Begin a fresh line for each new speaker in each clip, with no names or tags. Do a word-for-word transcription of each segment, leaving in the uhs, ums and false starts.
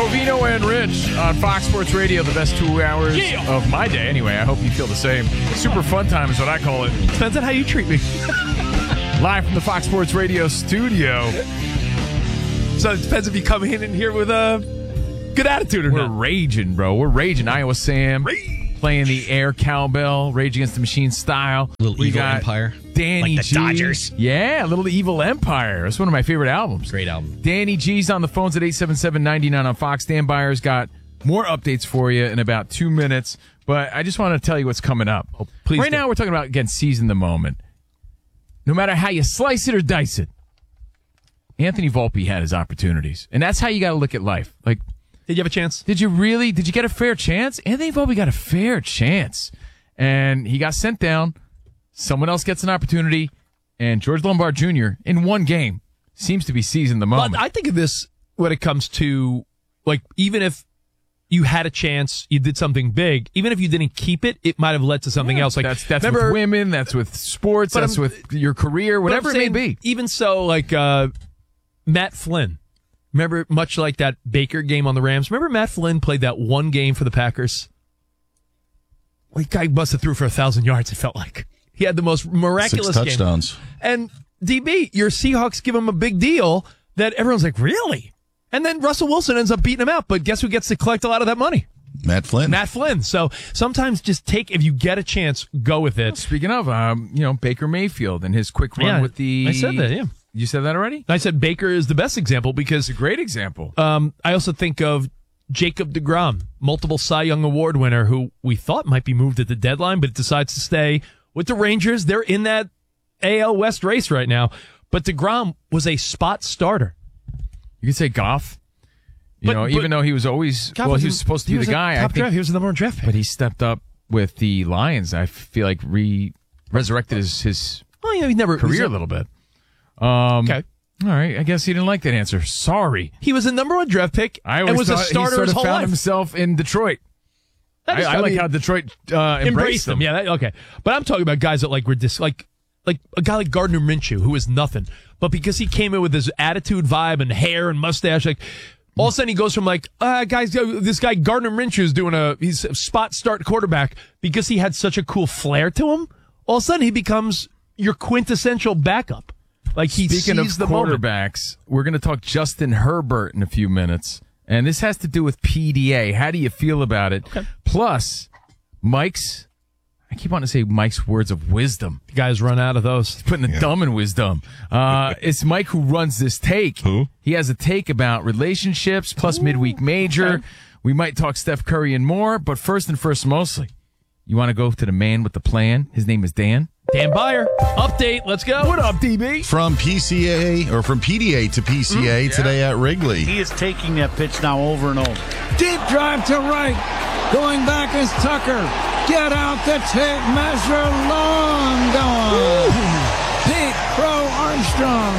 Covino and Rich on Fox Sports Radio, the best two hours
yeah.
of my day. Anyway, I hope you feel the same. Super fun time is what I call it.
Depends on how you treat me.
Live from the Fox Sports Radio studio.
So it depends if you come in and here with a good attitude or
We're
not.
raging, bro. We're raging. Iowa Sam
Rage.
playing the air cowbell, Rage Against the Machine style.
Little
we
Evil
got
Empire.
Danny
Like the
G.
Dodgers.
Yeah, Little Evil Empire. It's one of my favorite albums.
Great album.
Danny G's on the phones at eight seven seven, nine nine on Fox. Dan Byers got more updates for you in about two minutes. But I just want to tell you what's coming up.
Oh, please
right
do.
now, we're talking about, again, seizing the moment. No matter how you slice it or dice it, Anthony Volpe had his opportunities. And that's how you got to look at life. Like,
Did you have a chance?
did you really, did you get a fair chance? Anthony Volpe got a fair chance. And he got sent down. Someone else gets an opportunity. And George Lombard Junior, in one game, seems to be seizing the moment.
But I think of this when it comes to, like, even if you had a chance, you did something big, even if you didn't keep it, it might have led to something
Yeah,
else. Like
that's that's
remember,
with women, that's with sports,
But
that's
I'm-
with your career,
but I'm
whatever it may
saying,
be.
Even so, like uh, Matt Flynn. Remember, much like that Baker game on the Rams, remember Matt Flynn played that one game for the Packers? Like, guy must have threw for a thousand yards, it felt like. He had the most miraculous
Six touchdowns.
game. And D B, your Seahawks give him a big deal that everyone's like, really? And then Russell Wilson ends up beating him out, but guess who gets to collect a lot of that money?
Matt Flynn.
Matt Flynn. So sometimes just take, if you get a chance, go with it.
Speaking of, um, you know, Baker Mayfield and his quick run
Yeah,
with the...
I said that, yeah.
You said that already?
I said Baker is the best example because
It's a great example.
um, I also think of Jacob deGrom, multiple Cy Young Award winner, who we thought might be moved at the deadline, but decides to stay with the Rangers. They're in that A L West race right now. But deGrom was a spot starter.
You could say Goff. You
But-
know,
but-
even though he was always...
Goff
well, he
in-
was supposed to
he
be
was
the
a
guy. I
top
think,
draft. He was the number one draft pick.
but he stepped up with the Lions. I feel like re resurrected his, his
Well, yeah, he never
career a
he's
little bit. Um,
Okay.
All right. I guess he didn't like that answer. Sorry.
He was a number one draft pick
I
and
always
was a
thought
starter
he sort
his
of
whole
found
life.
himself in Detroit.
That
I,
is-
I like
mean,
how Detroit uh, embraced,
embraced
him.
him. Yeah, that, okay. But I'm talking about guys that like were dis- like like a guy like Gardner Minshew, who is nothing, but because he came in with his attitude, vibe, and hair and mustache, like all of a sudden he goes from like, uh, guys, uh, this guy Gardner Minshew is doing a he's a spot start quarterback because he had such a cool flair to him. All of a sudden he becomes your quintessential backup. Like he
Speaking of
sees the moment.
quarterbacks, we're going to talk Justin Herbert in a few minutes. And this has to do with P D A. How do you feel about it?
Okay.
Plus, Mike's, I keep wanting to say Mike's words of wisdom.
You guys run out of those.
Putting the dumb in wisdom. Uh, it's Mike who runs this take.
Who?
He has a take about relationships plus midweek major.
okay.
We might talk Steph Curry and more, but first and first mostly, you want to go to the man with the plan. His name is Dan.
Dan Byer, update. Let's go.
What up, D B?
From P C A or from P D A to P C A today at Wrigley.
He is taking that pitch now over and over.
Deep drive to right. Going back is Tucker. Get out the tape measure. Long gone. Pete Crow Armstrong.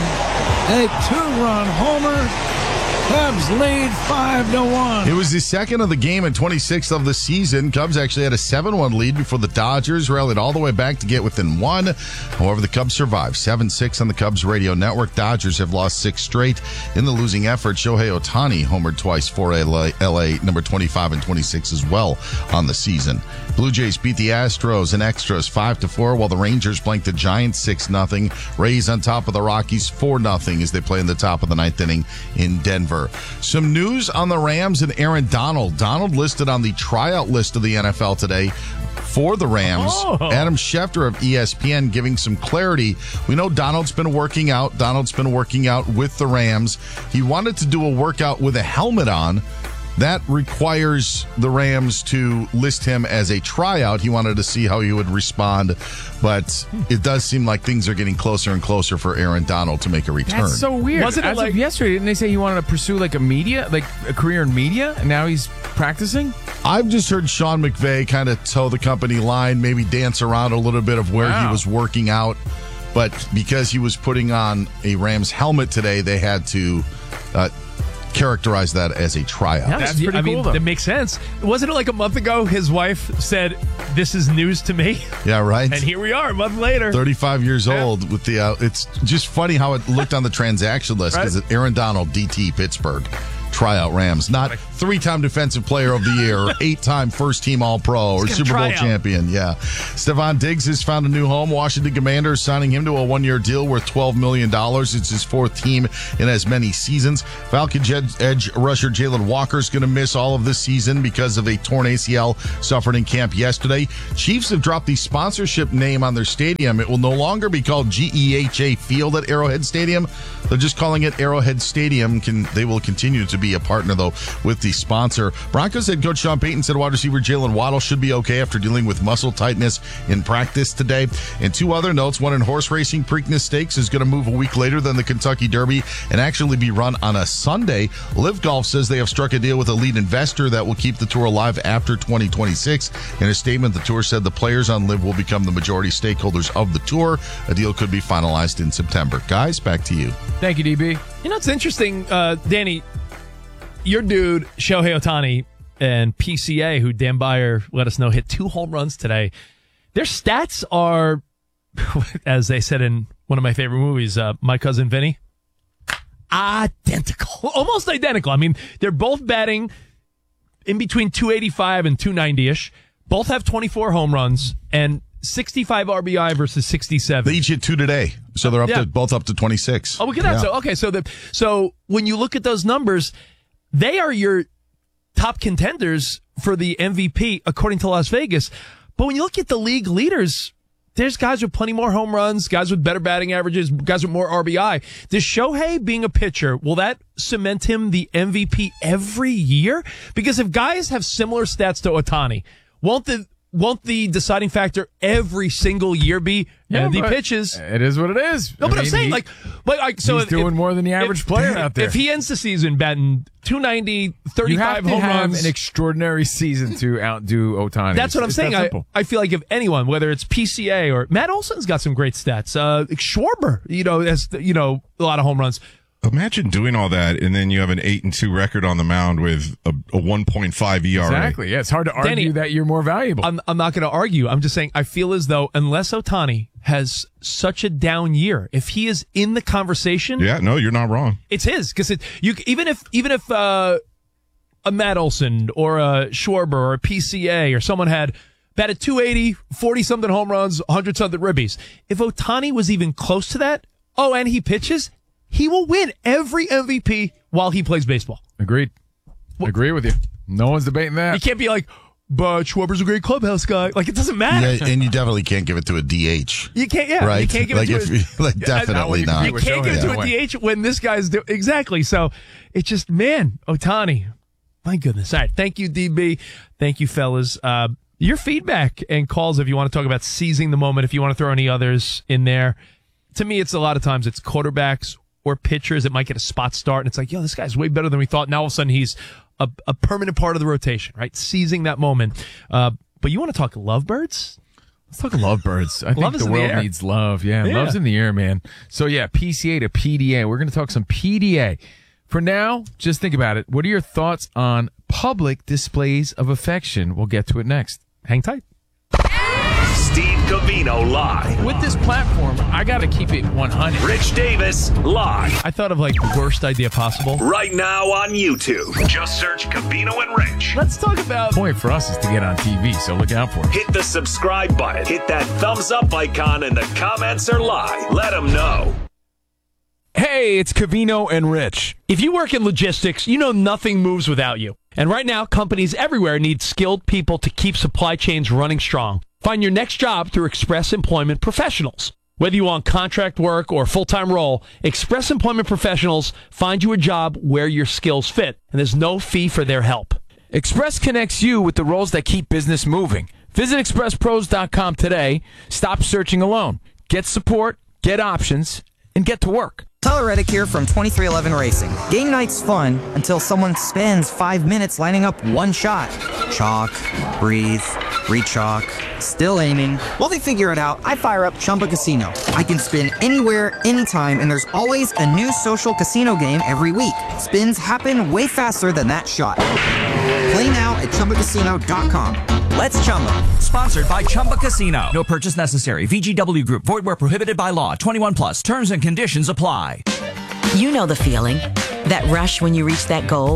A two-run homer. Cubs lead five to one.
It was the second of the game and twenty-sixth of the season. Cubs actually had a seven one lead before the Dodgers rallied all the way back to get within one. However, the Cubs survived seven six on the Cubs radio network. Dodgers have lost six straight in the losing effort. Shohei Ohtani homered twice for L A, L A number twenty-five and twenty-six as well on the season. Blue Jays beat the Astros in extras five to four, while the Rangers blanked the Giants six nothing. Rays on top of the Rockies four nothing as they play in the top of the ninth inning in Denver. Some news on the Rams and Aaron Donald. Donald listed on the tryout list of the N F L today for the Rams.
Oh.
Adam Schefter of E S P N giving some clarity. We know Donald's been working out. Donald's been working out with the Rams. He wanted to do a workout with a helmet on. That requires the Rams to list him as a tryout. He wanted to see how he would respond, but it does seem like things are getting closer and closer for Aaron Donald to make a return.
That's so weird.
Wasn't it
As
like-
of yesterday, didn't they say he wanted to pursue like a media, like a career in media, and now he's practicing?
I've just heard Sean McVay kind of toe the company line, maybe dance around a little bit of where
Wow.
he was working out. But because he was putting on a Rams helmet today, they had to uh, characterize that as a tryout.
That's pretty
I
cool,
mean,
though.
that makes sense. Wasn't it like a month ago his wife said, "This is news to me,"
Yeah, right?
and here we are a month later.
thirty-five years
Yeah.
old with the, uh, it's just funny how it looked on the transaction list because
Right.
Aaron Donald, D T, Pittsburgh. tryout Rams, not three-time defensive player of the year, or eight-time first-team All-Pro, or Super Bowl champion. Yeah. Stephon Diggs has found a new home. Washington Commanders signing him to a one-year deal worth twelve million dollars. It's his fourth team in as many seasons. Falcons edge rusher Jalen Walker is going to miss all of this season because of a torn A C L suffered in camp yesterday. Chiefs have dropped the sponsorship name on their stadium. It will no longer be called G E H A Field at Arrowhead Stadium. They're just calling it Arrowhead Stadium. Can They will continue to be a partner, though, with the sponsor. Broncos head coach Sean Payton said wide receiver Jalen Waddle should be okay after dealing with muscle tightness in practice today. And two other notes. One in horse racing, Preakness Stakes is going to move a week later than the Kentucky Derby and actually be run on a Sunday. Liv Golf says they have struck a deal with a lead investor that will keep the tour alive after twenty twenty-six. In a statement, the tour said the players on Liv will become the majority stakeholders of the tour. A deal could be finalized in September. Guys, back to you.
Thank you, D B.
You know, it's interesting, uh, Danny, your dude, Shohei Ohtani, and P C A, who Dan Beyer let us know hit two home runs today. Their stats are, as they said in one of my favorite movies, uh, My Cousin Vinny, identical. Almost identical. I mean, they're both batting in between two eighty-five and two ninety-ish. Both have twenty-four home runs and sixty-five R B I versus sixty-seven.
They each hit two today, so they're up
yeah.
to both up to twenty-six.
Oh, look at that.
Yeah.
So okay, so the so when you look at those numbers, they are your top contenders for the M V P according to Las Vegas. But when you look at the league leaders, there's guys with plenty more home runs, guys with better batting averages, guys with more R B I. Does Shohei being a pitcher, will that cement him the M V P every year? Because if guys have similar stats to Ohtani, won't the won't the deciding factor every single year be
Yeah,
and the
but
pitches?
It is what it is.
No,
I
but I'm
mean,
saying
he-
like, but like, so
he's
if,
doing
if-
more than the average
if-
player out there.
If he ends the season batting two ninety,
You have
thirty-five
to
home
have
runs,
an extraordinary season to outdo Ohtani.
that's what I'm
It's
saying.
that
I,
simple.
I feel like if anyone, whether it's P C A or Matt Olson's got some great stats, uh, Schwarber, you know, has you know a lot of home runs.
Imagine doing all that, and then you have an eight and two record on the mound with a, a one point five E R A.
Exactly. Yeah, it's hard to argue
Danny,
that you're more valuable.
I'm, I'm not going to argue. I'm just saying I feel as though unless Ohtani has such a down year, if he is in the conversation,
Yeah, no, you're not wrong.
it's his because it you even if even if uh, a Matt Olson or a Schwarber or a P C A or someone had batted two eighty, forty something home runs, one hundred something ribbies, if Ohtani was even close to that, oh, and he pitches, he will win every M V P while he plays baseball.
Agreed. Agree with you. No one's debating that.
You can't be like, but Schwarber's a great clubhouse guy. Like, it doesn't matter.
Yeah, and you definitely can't give it to a D H.
You can't, yeah.
Right?
You can't give
like
it to
if,
a,
like definitely
not.
not.
You
with
can't give it
Shohei
to
that
a
way.
D H when this guy's doing exactly. So it's just, man, Ohtani. My goodness. All right. Thank you, D B. Thank you, fellas. Uh, your feedback and calls if you want to talk about seizing the moment, if you want to throw any others in there. To me, it's a lot of times it's quarterbacks or pitchers that might get a spot start, and it's like, yo, this guy's way better than we thought. Now all of a sudden he's a, a permanent part of the rotation, right? Seizing that moment. Uh, but you want to talk lovebirds?
Let's talk lovebirds. I
Love
think
is
the
in the
world
air.
needs love. Yeah,
Yeah.
love's in the air, man. So yeah, P C A to P D A. We're going to talk some P D A. For now, just think about it. What are your thoughts on public displays of affection? We'll get to it next. Hang tight.
Steve Covino live.
With this platform, I got to keep it one hundred.
Rich Davis live.
I thought of like the worst idea possible.
Right now on YouTube. Just search Covino and Rich.
Let's talk about
The point for us is to get on T V, so look out for it.
Hit the subscribe button. Hit that thumbs up icon and the comments are live. Let them know.
Hey, it's Covino and Rich.
If you work in logistics, you know nothing moves without you. And right now, companies everywhere need skilled people to keep supply chains running strong. Find your next job through Express Employment Professionals. Whether you want contract work or full-time role, Express Employment Professionals find you a job where your skills fit, and there's no fee for their help.
Express connects you with the roles that keep business moving. Visit express pros dot com today. Stop searching alone. Get support, get options, and get to work.
Tyler Reddick here from twenty-three eleven Racing. Game night's fun until someone spends five minutes lining up one shot. Chalk, breathe, re-chalk, still aiming. While they figure it out, I fire up Chumba Casino. I can spin anywhere, anytime, and there's always a new social casino game every week. Spins happen way faster than that shot. Play now at chumba casino dot com.
Let's Chumba. Sponsored by Chumba Casino. No purchase necessary. V G W Group. Void where prohibited by law. twenty-one plus. Terms and conditions apply.
You know the feeling. That rush when you reach that goal.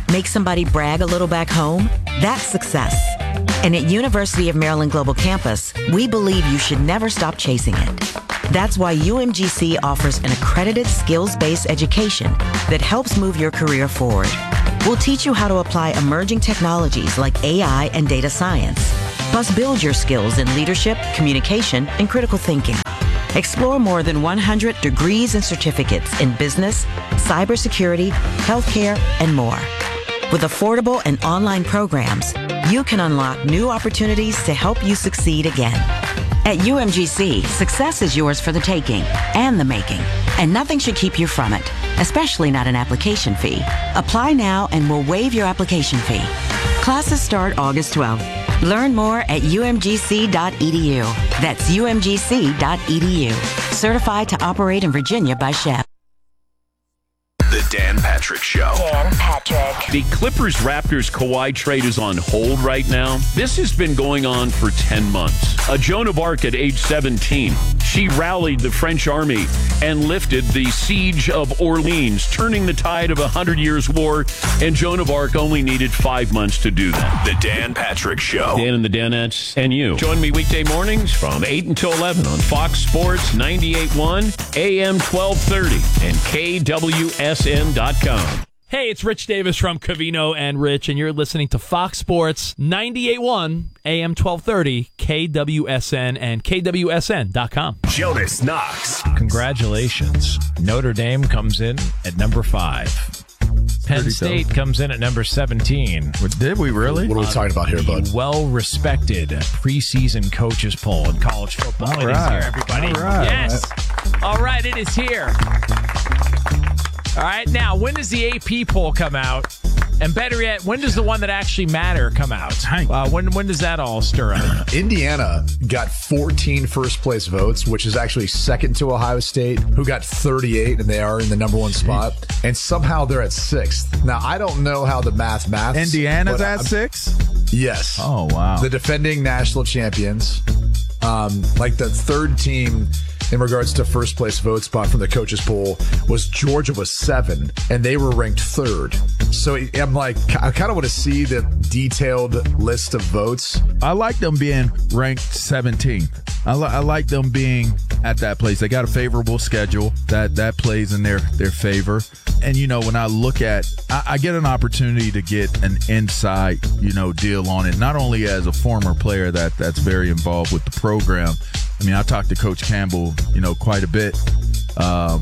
Make somebody brag a little back home? That's success. And at University of Maryland Global Campus, we believe you should never stop chasing it. That's why U M G C offers an accredited skills-based education that helps move your career forward. We'll teach you how to apply emerging technologies like A I and data science, plus build your skills in leadership, communication, and critical thinking. Explore more than one hundred degrees and certificates in business, cybersecurity, healthcare, and more. With affordable and online programs, you can unlock new opportunities to help you succeed again. At U M G C, success is yours for the taking and the making, and nothing should keep you from it, especially not an application fee. Apply now and we'll waive your application fee. Classes start August twelfth. Learn more at U M G C dot E D U. That's U M G C dot E D U. Certified to operate in Virginia by S H E P.
The Dan Patrick Show.
Dan Patrick.
The Clippers-Raptors Kawhi trade is on hold right now. This has been going on for ten months. A Joan of Arc at age seventeen. She rallied the French army and lifted the siege of Orleans, turning the tide of a Hundred Years' War, and Joan of Arc only needed five months to do that.
The Dan Patrick Show.
Dan and the Danettes and you. Join me weekday mornings from eight until eleven on Fox Sports ninety-eight point one, A M twelve thirty, and K W S N dot com.
Hey, it's Rich Davis from Covino and Rich, and you're listening to Fox Sports ninety-eight point one, A M twelve thirty, K W S N, and K W S N dot com.
Jonas Knox.
Congratulations. Notre Dame comes in at number five. Penn State comes in at number seventeen.
Did we really?
What are we talking about here, bud? Well-respected preseason coaches poll in college football.
All
it
right.
is here, everybody.
All right.
Yes. All right, it is here. All right, now, when does the A P poll come out? And better yet, when does the one that actually matter come out? Uh, when when does that all stir up?
Indiana got fourteen first-place votes, which is actually second to Ohio State, who got thirty-eight, and they are in the number one spot. And somehow they're at sixth. Now, I don't know how the math maths.
Indiana's
but
at
I'm-
six?
Yes.
Oh, wow.
The defending national champions. Um, like the third team in regards to first place vote spot from the coaches poll was Georgia was seven, and they were ranked third. So I'm like, I kind of want to see the detailed list of votes.
I like them being ranked seventeenth. I, li- I like them being at that place. They got a favorable schedule that that plays in their their favor. And you know, when I look at, I, I get an opportunity to get an inside, you know, deal on it. Not only as a former player that that's very involved with the program. I mean, I talked to Coach Campbell, you know, quite a bit. Um,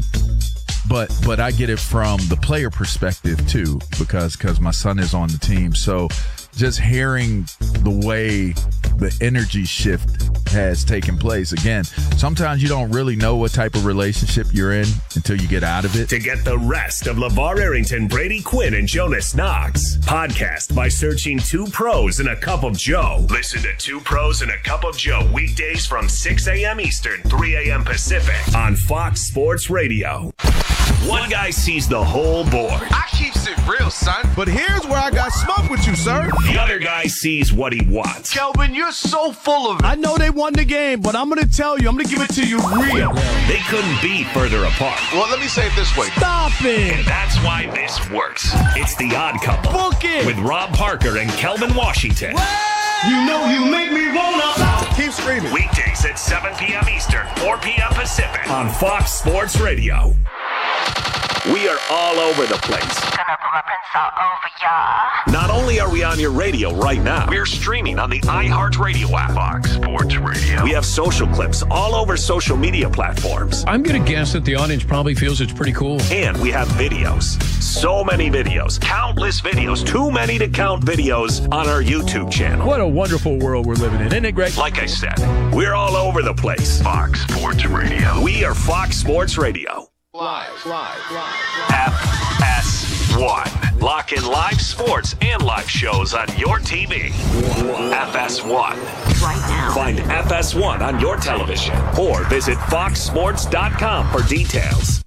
but but I get it from the player perspective too, because because my son is on the team. So just hearing the way the energy shift has taken place. Again, sometimes you don't really know what type of relationship you're in until you get out of it.
To get the rest of LeVar Arrington, Brady Quinn, and Jonas Knox, podcast by searching Two Pros and a Cup of Joe. Listen to Two Pros and a Cup of Joe weekdays from six a.m. Eastern, three a.m. Pacific on Fox Sports Radio. One guy sees the whole board.
I keeps it real, son. But here's where I got smoke with you, sir.
The other guy sees what he wants.
Kelvin, you're so full of it. I know they won the game, but I'm going to tell you, I'm going to give it to you real.
They couldn't be further apart.
Well, let me say it this way. Stop it.
And that's why this works. It's The Odd Couple.
Book it.
With Rob Parker and Kelvin Washington.
You know you make me wanna. Keep screaming.
Weekdays at seven p.m. Eastern, four p.m. Pacific on Fox Sports Radio. We are all over the place.
Gonna put my prints all over y'all.
Not only are we on your radio right now, we're streaming on the iHeartRadio app. Fox Sports Radio. We have social clips all over social media platforms.
I'm going to guess that the audience probably feels it's pretty cool.
And we have videos. So many videos. Countless videos. Too many to count videos on our YouTube channel.
What a wonderful world we're living in. Isn't it great?
Like I said, we're all over the place. Fox Sports Radio. We are Fox Sports Radio.
Live, live, live.
F S one. Lock in live sports and live shows on your T V. F S one.
Right now.
Find F S one on your television or visit fox sports dot com for details.